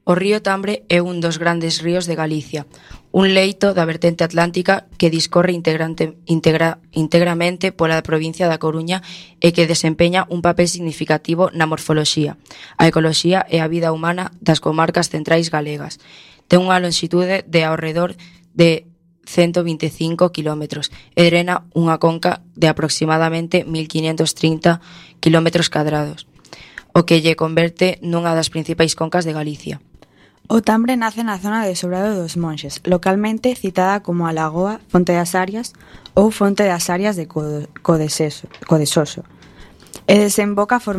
O río Tambre é un dos grandes ríos de Galicia, un leito da vertente atlántica que discorre integramente pola provincia da Coruña e que desempeña un papel significativo na morfoloxía, a ecoloxía e a vida humana das comarcas centrais galegas. Ten unha longitude de ao redor de 125 km e drena unha conca de aproximadamente 1530 km cadrados, o que lle converte nunha das principais concas de Galicia. O Tambre nace na zona de Sobrado dos Monxes, localmente citada como a Lagoa Fonte das Arias ou Fonte das Arias de Codesoso, e desemboca